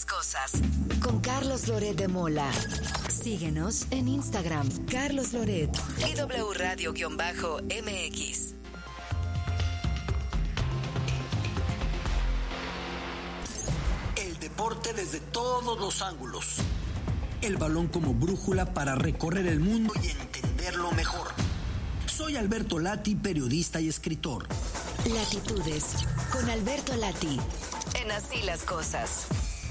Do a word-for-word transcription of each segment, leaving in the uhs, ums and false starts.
las cosas. Con Carlos Loret de Mola. Síguenos en Instagram, Carlos Loret y W Radio-M X. El deporte desde todos los ángulos. El balón como brújula para recorrer el mundo y entenderlo mejor. Soy Alberto Lati, periodista y escritor. Latitudes, con Alberto Lati, en Así las Cosas.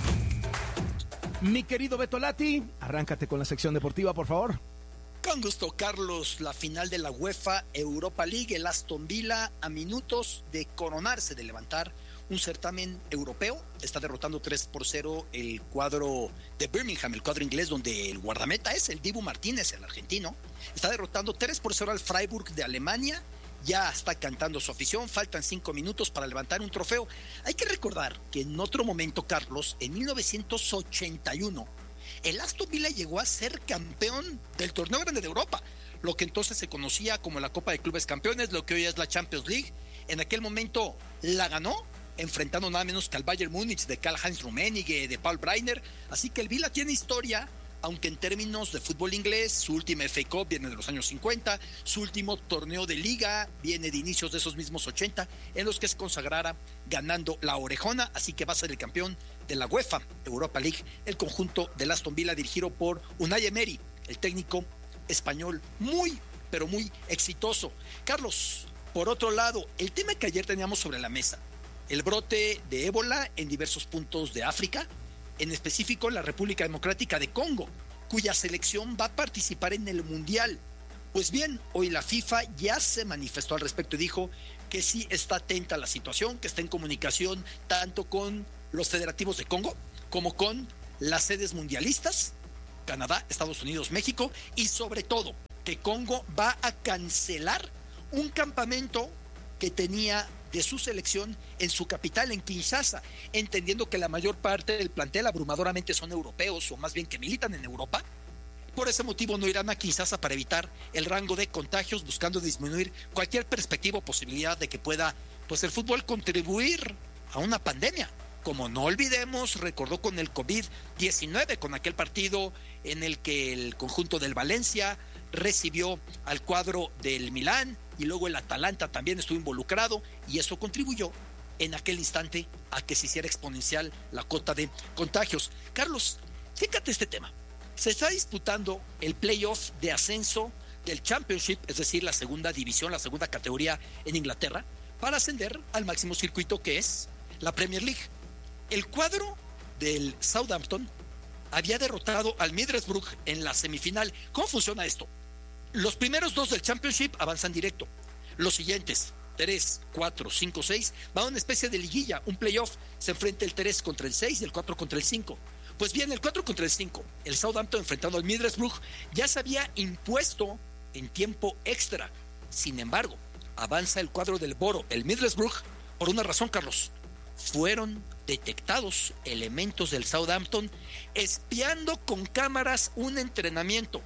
Mi querido Beto Lati, arráncate con la sección deportiva, por favor. Con gusto, Carlos. La final de la UEFA Europa League, el Aston Villa, a minutos de coronarse, de levantar un certamen europeo, está derrotando tres por cero el cuadro de Birmingham, el cuadro inglés, donde el guardameta es el Dibu Martínez, el argentino. Está derrotando tres por cero al Freiburg de Alemania. Ya está cantando su afición, faltan cinco minutos para levantar un trofeo. Hay que recordar que en otro momento, Carlos, en mil novecientos ochenta y uno, el Aston Villa llegó a ser campeón del torneo grande de Europa, lo que entonces se conocía como la Copa de Clubes Campeones, lo que hoy es la Champions League. En aquel momento la ganó, enfrentando nada menos que al Bayern Múnich de Karl-Heinz Rummenigge, de Paul Breitner. Así que el Villa tiene historia, aunque en términos de fútbol inglés, su última F A Cup viene de los años cincuenta, su último torneo de liga viene de inicios de esos mismos ochenta, en los que se consagrara ganando la orejona, así que va a ser el campeón de la UEFA Europa League, el conjunto del Aston Villa dirigido por Unai Emery, el técnico español, muy, pero muy exitoso. Carlos, por otro lado, el tema que ayer teníamos sobre la mesa, el brote de ébola en diversos puntos de África, en específico en la República Democrática de Congo, cuya selección va a participar en el Mundial. Pues bien, hoy la FIFA ya se manifestó al respecto y dijo que sí está atenta a la situación, que está en comunicación tanto con los federativos de Congo como con las sedes mundialistas, Canadá, Estados Unidos, México, y sobre todo que Congo va a cancelar un campamento que tenía de su selección en su capital, en Kinshasa, entendiendo que la mayor parte del plantel abrumadoramente son europeos, o más bien que militan en Europa. Por ese motivo no irán a Kinshasa para evitar el rango de contagios, buscando disminuir cualquier perspectiva o posibilidad de que pueda, pues, el fútbol contribuir a una pandemia. Como no olvidemos, recordó con el COVID diecinueve, con aquel partido en el que el conjunto del Valencia recibió al cuadro del Milán, y luego el Atalanta también estuvo involucrado, y eso contribuyó en aquel instante a que se hiciera exponencial la cota de contagios. Carlos, fíjate este tema. Se está disputando el playoff de ascenso del Championship, es decir, la segunda división, la segunda categoría en Inglaterra, para ascender al máximo circuito que es la Premier League. El cuadro del Southampton había derrotado al Middlesbrough en la semifinal. ¿Cómo funciona esto? Los primeros dos del Championship avanzan directo. Los siguientes, tres, cuatro, cinco, seis, van a una especie de liguilla, un playoff. Se enfrenta el tres contra el seis y el cuatro contra el cinco. Pues bien, el cuatro contra el cinco, el Southampton enfrentando al Middlesbrough, ya se había impuesto en tiempo extra. Sin embargo, avanza el cuadro del Boro, el Middlesbrough, por una razón, Carlos. Fueron detectados elementos del Southampton espiando con cámaras un entrenamiento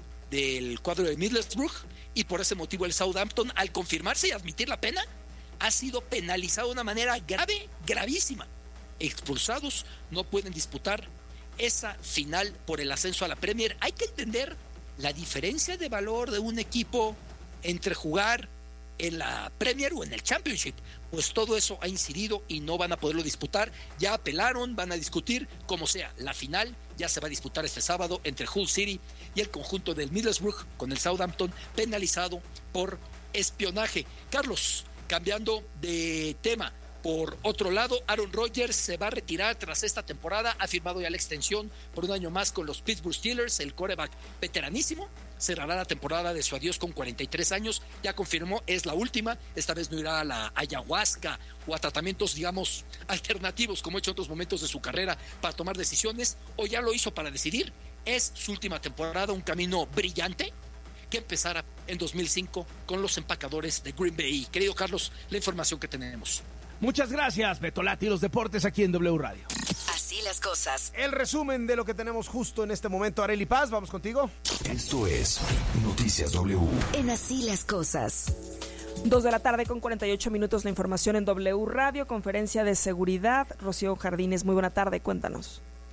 del cuadro de Middlesbrough, y por ese motivo el Southampton, al confirmarse y admitir la pena, ha sido penalizado de una manera grave, gravísima. Expulsados, no pueden disputar esa final por el ascenso a la Premier. Hay que entender la diferencia de valor de un equipo entre jugar en la Premier o en el Championship, pues todo eso ha incidido y no van a poderlo disputar. Ya apelaron, van a discutir, como sea. La final ya se va a disputar este sábado entre Hull City y el conjunto del Middlesbrough, con el Southampton penalizado por espionaje. Carlos, cambiando de tema, por otro lado, Aaron Rodgers se va a retirar tras esta temporada, ha firmado ya la extensión por un año más con los Pittsburgh Steelers. El quarterback veteranísimo cerrará la temporada de su adiós con cuarenta y tres años, ya confirmó, es la última. Esta vez no irá a la ayahuasca o a tratamientos, digamos, alternativos, como ha hecho en otros momentos de su carrera, para tomar decisiones, o ya lo hizo para decidir. Es su última temporada, un camino brillante que empezara en dos mil cinco con los empacadores de Green Bay. Querido Carlos, la información que tenemos. Muchas gracias, Beto Lati, los deportes aquí en W Radio. Así las cosas. El resumen de lo que tenemos justo en este momento. Arely Paz, vamos contigo. Esto es Noticias W. En Así las cosas. Dos de la tarde con cuarenta y ocho minutos, la información en W Radio. Conferencia de seguridad. Rocío Jardines, muy buena tarde, cuéntanos.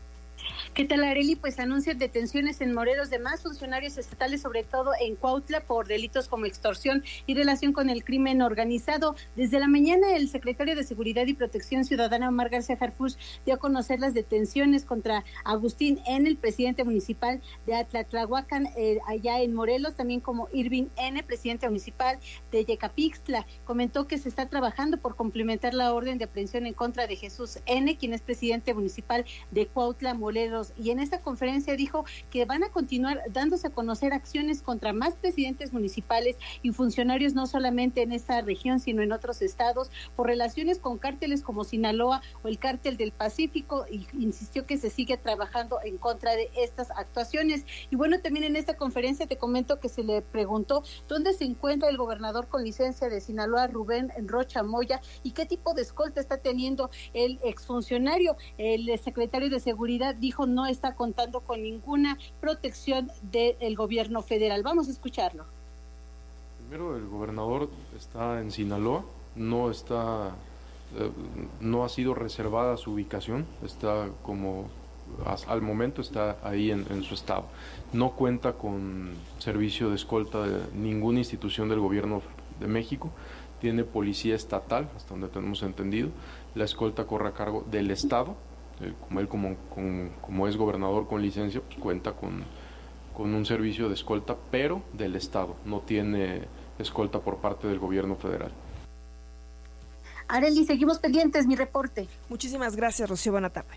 ¿Qué tal, Arely? Pues anuncian detenciones en Morelos de más funcionarios estatales, sobre todo en Cuautla, por delitos como extorsión y relación con el crimen organizado. Desde la mañana, el secretario de Seguridad y Protección Ciudadana, Omar García Harfuch, dio a conocer las detenciones contra Agustín N., el presidente municipal de Atlatlahuacan, eh, allá en Morelos, también como Irving N., presidente municipal de Yecapixtla. Comentó que se está trabajando por complementar la orden de aprehensión en contra de Jesús N., quien es presidente municipal de Cuautla, Morelos. Y en esta conferencia dijo que van a continuar dándose a conocer acciones contra más presidentes municipales y funcionarios, no solamente en esta región, sino en otros estados, por relaciones con cárteles como Sinaloa o el Cártel del Pacífico, y insistió que se sigue trabajando en contra de estas actuaciones. Y bueno, también en esta conferencia te comento que se le preguntó dónde se encuentra el gobernador con licencia de Sinaloa, Rubén Rocha Moya, y qué tipo de escolta está teniendo el exfuncionario. El secretario de Seguridad dijo no está contando con ninguna protección del gobierno federal. Vamos a escucharlo. Primero, el gobernador está en Sinaloa, no está, eh, no ha sido reservada su ubicación, está como al momento está ahí en, en su estado. No cuenta con servicio de escolta de ninguna institución del gobierno de México, tiene policía estatal, hasta donde tenemos entendido, la escolta corre a cargo del estado, eh, como él como, con, como es gobernador con licencia, pues cuenta con, con un servicio de escolta, pero del estado, no tiene escolta por parte del gobierno federal. Arely, seguimos pendientes, mi reporte. Muchísimas gracias, Rocío, buena tarde.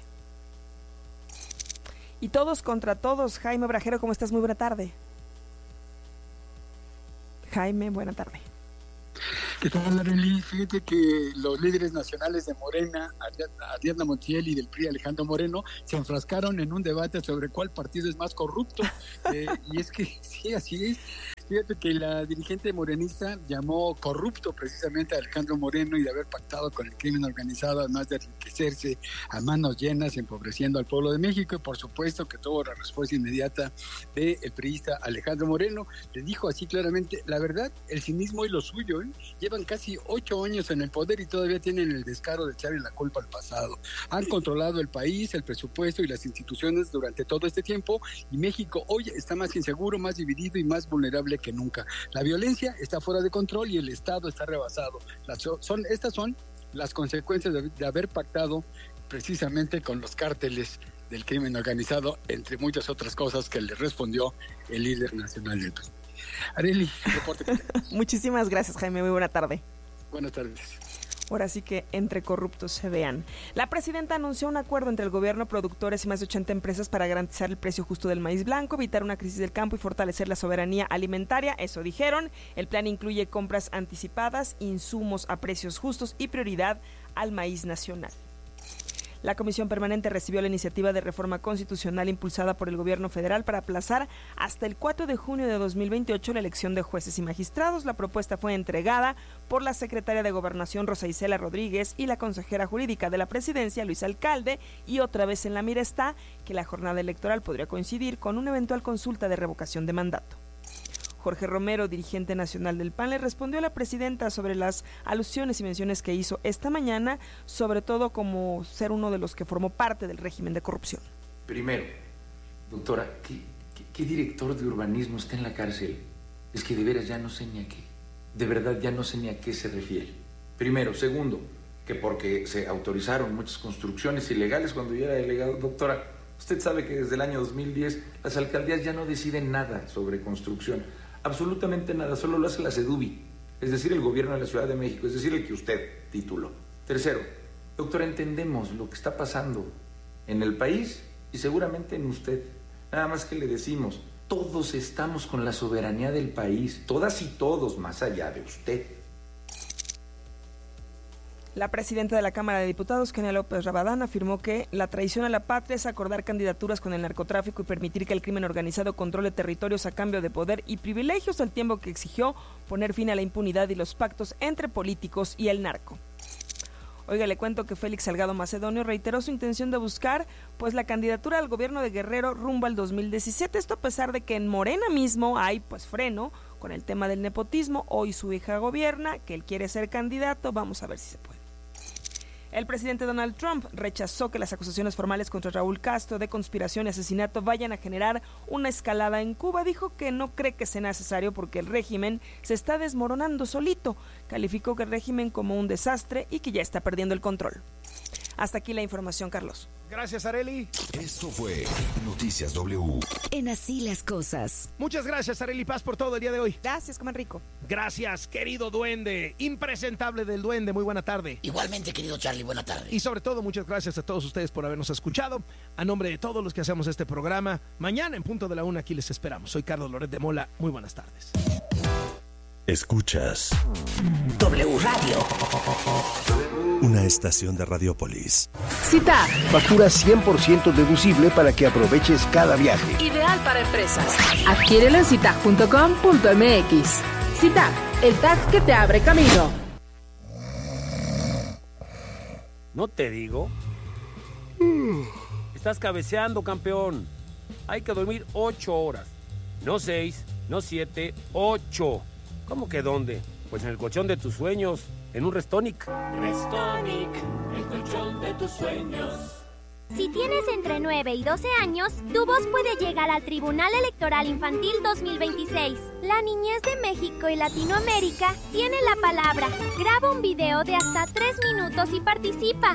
Y todos contra todos, Jaime Brajero, ¿cómo estás? Muy buena tarde. Jaime, buena tarde. ¿Qué tal, Arely? Fíjate que los líderes nacionales de Morena, Ariadna Montiel, y del P R I, Alejandro Moreno, se enfrascaron en un debate sobre cuál partido es más corrupto. Eh, y es que sí, así es. Fíjate que la dirigente morenista llamó corrupto precisamente a Alejandro Moreno y de haber pactado con el crimen organizado, además de enriquecerse a manos llenas, empobreciendo al pueblo de México. Y por supuesto que tuvo la respuesta inmediata del priista Alejandro Moreno. Le dijo así claramente: la verdad, el cinismo es lo suyo, ¿eh? Llevan casi ocho años en el poder y todavía tienen el descaro de echarle la culpa al pasado. Han controlado el país, el presupuesto y las instituciones durante todo este tiempo, y México hoy está más inseguro, más dividido y más vulnerable que nunca. La violencia está fuera de control y el Estado está rebasado. Las, son, estas son las consecuencias de, de haber pactado precisamente con los cárteles del crimen organizado, entre muchas otras cosas que le respondió el líder nacional del P R I. Arely, reporte que tenemos. Muchísimas gracias, Jaime, muy buena tarde. Buenas tardes. Ahora sí que entre corruptos se vean. La presidenta anunció un acuerdo entre el gobierno, productores y más de ochenta empresas para garantizar el precio justo del maíz blanco, evitar una crisis del campo y fortalecer la soberanía alimentaria. Eso dijeron. El plan incluye compras anticipadas, insumos a precios justos y prioridad al maíz nacional. La Comisión Permanente recibió la iniciativa de reforma constitucional impulsada por el gobierno federal para aplazar hasta el cuatro de junio de dos mil veintiocho la elección de jueces y magistrados. La propuesta fue entregada por la secretaria de Gobernación, Rosa Isela Rodríguez, y la consejera jurídica de la Presidencia, Luis Alcalde, y otra vez en la mira está que la jornada electoral podría coincidir con una eventual consulta de revocación de mandato. Jorge Romero, dirigente nacional del P A N, le respondió a la presidenta sobre las alusiones y menciones que hizo esta mañana, sobre todo como ser uno de los que formó parte del régimen de corrupción. Primero, doctora, ¿qué, qué, qué director de urbanismo está en la cárcel? Es que de veras ya no sé ni a qué. De verdad ya no sé ni a qué se refiere. Primero. Segundo, que porque se autorizaron muchas construcciones ilegales cuando yo era delegado. Doctora, usted sabe que desde el año dos mil diez las alcaldías ya no deciden nada sobre construcción. Absolutamente nada, solo lo hace la SEDUBI, es decir, el gobierno de la Ciudad de México, es decir, el que usted tituló. Tercero, doctora, entendemos lo que está pasando en el país y seguramente en usted. Nada más que le decimos, todos estamos con la soberanía del país, todas y todos, más allá de usted. La presidenta de la Cámara de Diputados, Kenia López Rabadán, afirmó que la traición a la patria es acordar candidaturas con el narcotráfico y permitir que el crimen organizado controle territorios a cambio de poder y privilegios, al tiempo que exigió poner fin a la impunidad y los pactos entre políticos y el narco. Oiga, le cuento que Félix Salgado Macedonio reiteró su intención de buscar pues la candidatura al gobierno de Guerrero rumbo al dos mil diecisiete, esto a pesar de que en Morena mismo hay pues freno con el tema del nepotismo. Hoy su hija gobierna, que él quiere ser candidato, vamos a ver si se puede. El presidente Donald Trump rechazó que las acusaciones formales contra Raúl Castro de conspiración y asesinato vayan a generar una escalada en Cuba. Dijo que no cree que sea necesario porque el régimen se está desmoronando solito. Calificó que el régimen como un desastre y que ya está perdiendo el control. Hasta aquí la información, Carlos. Gracias, Arely. Esto fue Noticias W. En Así las Cosas. Muchas gracias, Arely Paz, por todo el día de hoy. Gracias, coman rico. Gracias, querido duende, impresentable del duende, muy buena tarde. Igualmente, querido Charlie, buena tarde. Y sobre todo, muchas gracias a todos ustedes por habernos escuchado. A nombre de todos los que hacemos este programa, mañana en punto de la una aquí les esperamos. Soy Carlos Loret de Mola, muy buenas tardes. Escuchas W Radio, una estación de Radiopolis. Cita. Factura cien por ciento deducible para que aproveches cada viaje. Ideal para empresas. Adquiérelo en citag punto com punto m x. Citag, el tag que te abre camino. ¿No te digo? Estás cabeceando, campeón. Hay que dormir ocho horas. No seis, no siete, ocho. ¿Cómo que dónde? Pues en el colchón de tus sueños, en un Restonic. Restonic, el colchón de tus sueños. Si tienes entre nueve y doce años, tu voz puede llegar al Tribunal Electoral Infantil dos mil veintiséis. La niñez de México y Latinoamérica tiene la palabra. Graba un video de hasta tres minutos y participa.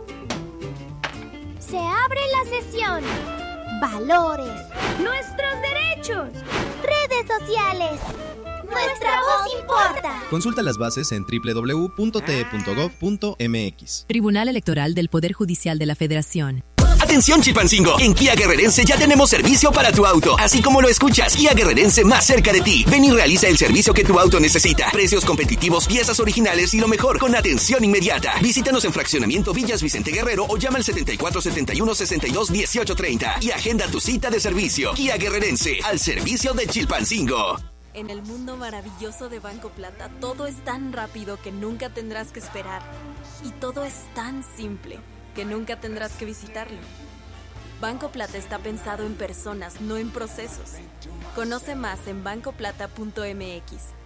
Se abre la sesión. Valores. Nuestros derechos. Redes sociales. Nuestra voz importa. Consulta las bases en doble u doble u doble u punto t e punto gov punto m x. Tribunal Electoral del Poder Judicial de la Federación. Atención Chilpancingo, en Kia Guerrerense ya tenemos servicio para tu auto, así como lo escuchas, Kia Guerrerense más cerca de ti. Ven y realiza el servicio que tu auto necesita. Precios competitivos, piezas originales y lo mejor, con atención inmediata. Visítanos en Fraccionamiento Villas Vicente Guerrero o llama al setenta y cuatro setenta y uno sesenta y dos dieciocho treinta y agenda tu cita de servicio. Kia Guerrerense, al servicio de Chilpancingo. En el mundo maravilloso de Banco Plata, todo es tan rápido que nunca tendrás que esperar. Y todo es tan simple que nunca tendrás que visitarlo. Banco Plata está pensado en personas, no en procesos. Conoce más en banco plata punto m x.